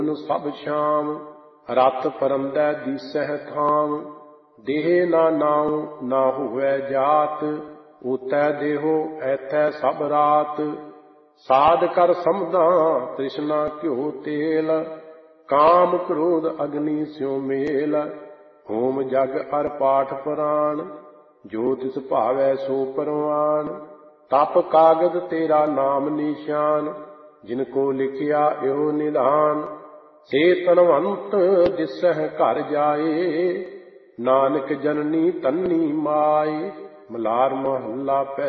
ਸਭ ਸ਼ਾਮ ਰਤ ਪਰੰਦੈ ਦੀਸਹਿ ਥਾਮ। ਦੇਹ ਨਾ ਨਾਉ ਨਾ ਹੋਵੈ ਜਾਤ ਓਤੈ ਦੇਹੋ ਐਥੈ ਸਭ ਰਾਤ। ਸਾਧ ਕਰ ਸਮਝਾਂ ਤ੍ਰਿਸ਼ਨਾ ਘਿਓ ਤੇਲ ਕਾਮ ਕ੍ਰੋਧ ਅਗਨੀ ਸਿਉ ਮੇਲ। ਹੋਮ ਜਗ ਅਰ ਪਾਠ ਪੁਰਾਣ ਜੋ ਤਿਸ ਭਾਵੈ ਸੋ ਪਰਵਾਨ। ਤਪ ਕਾਗਦ ਤੇਰਾ ਨਾਮ ਨਿਸ਼ਾਨ ਜਿਨ ਕੋ ਲਿਖਿਆ ਇਹੋ ਨਿਧਾਨ। ਸੇ ਧਨਵੰਤ ਦਿਸਹਿ ਘਰ ਜਾਏ ਨਾਨਕ ਜਨਨੀ ਤੰਨੀ ਮਾਏ। ਮਲਾਰ ਮਹੱਲਾ ਪਹਿਲਾ।